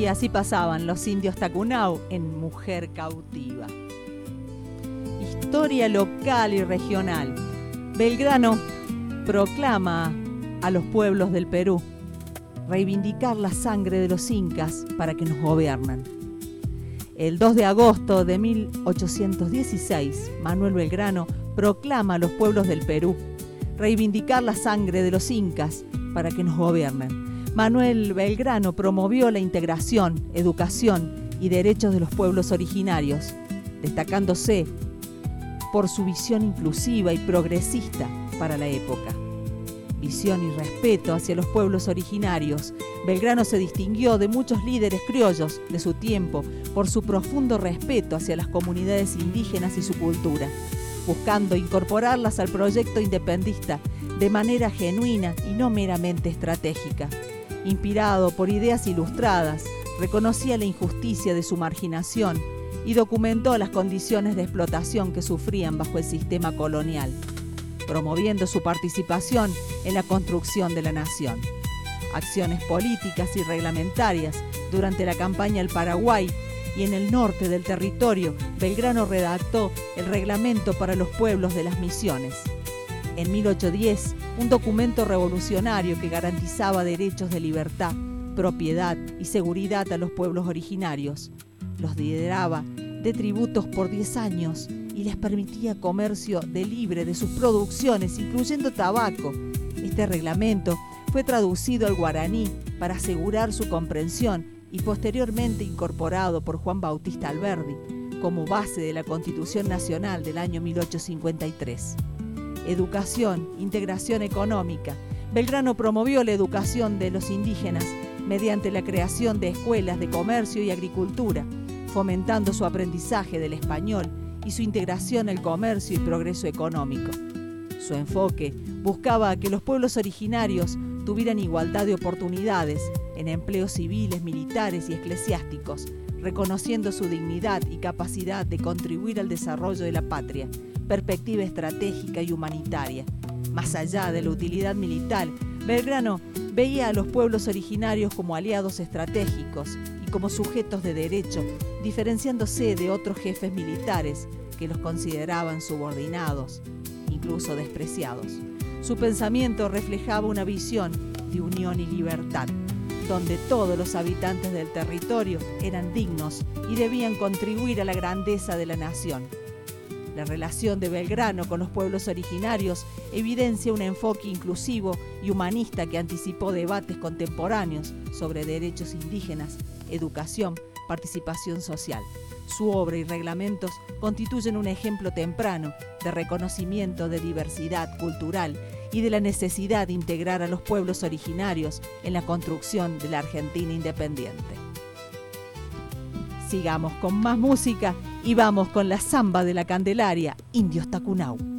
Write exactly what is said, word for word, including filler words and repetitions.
Y así pasaban los indios Tacunau en Mujer Cautiva. Historia local y regional. Belgrano proclama a los pueblos del Perú reivindicar la sangre de los incas para que nos gobiernen. El dos de agosto de mil ochocientos dieciséis, Manuel Belgrano proclama a los pueblos del Perú reivindicar la sangre de los incas para que nos gobiernen. Manuel Belgrano promovió la integración, educación y derechos de los pueblos originarios, destacándose por su visión inclusiva y progresista para la época. Visión y respeto hacia los pueblos originarios. Belgrano se distinguió de muchos líderes criollos de su tiempo por su profundo respeto hacia las comunidades indígenas y su cultura, buscando incorporarlas al proyecto independentista de manera genuina y no meramente estratégica. Inspirado por ideas ilustradas, reconocía la injusticia de su marginación y documentó las condiciones de explotación que sufrían bajo el sistema colonial, promoviendo su participación en la construcción de la nación. Acciones políticas y reglamentarias durante la campaña del Paraguay y en el norte del territorio, Belgrano redactó el Reglamento para los Pueblos de las Misiones. En mil ochocientos diez, un documento revolucionario que garantizaba derechos de libertad, propiedad y seguridad a los pueblos originarios. Los lideraba de tributos por diez años y les permitía comercio de libre de sus producciones, incluyendo tabaco. Este reglamento fue traducido al guaraní para asegurar su comprensión y posteriormente incorporado por Juan Bautista Alberdi como base de la Constitución Nacional del año mil ochocientos cincuenta y tres. Educación, integración económica. Belgrano promovió la educación de los indígenas mediante la creación de escuelas de comercio y agricultura, fomentando su aprendizaje del español y su integración al comercio y progreso económico. Su enfoque buscaba que los pueblos originarios tuvieran igualdad de oportunidades en empleos civiles, militares y eclesiásticos, reconociendo su dignidad y capacidad de contribuir al desarrollo de la patria, perspectiva estratégica y humanitaria. Más allá de la utilidad militar, Belgrano veía a los pueblos originarios como aliados estratégicos y como sujetos de derecho, diferenciándose de otros jefes militares que los consideraban subordinados, incluso despreciados. Su pensamiento reflejaba una visión de unión y libertad, donde todos los habitantes del territorio eran dignos y debían contribuir a la grandeza de la nación. La relación de Belgrano con los pueblos originarios evidencia un enfoque inclusivo y humanista que anticipó debates contemporáneos sobre derechos indígenas, educación, participación social. Su obra y reglamentos constituyen un ejemplo temprano de reconocimiento de diversidad cultural y de la necesidad de integrar a los pueblos originarios en la construcción de la Argentina independiente. Sigamos con más música y vamos con la samba de la Candelaria, Indios Tacunau.